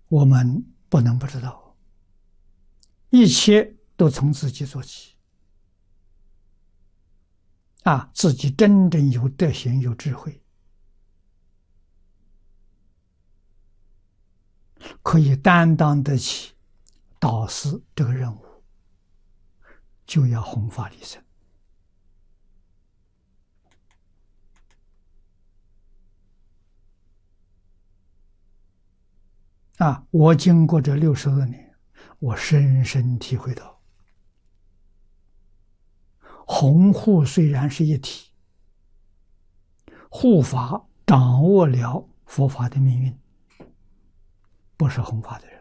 我们不能不知道，一切都从自己做起。自己真正有德行、有智慧，可以担当得起导师这个任务，就要弘法利生。我经过这60多年，我深深体会到，弘护虽然是一体，护法掌握了佛法的命运，不是弘法的人。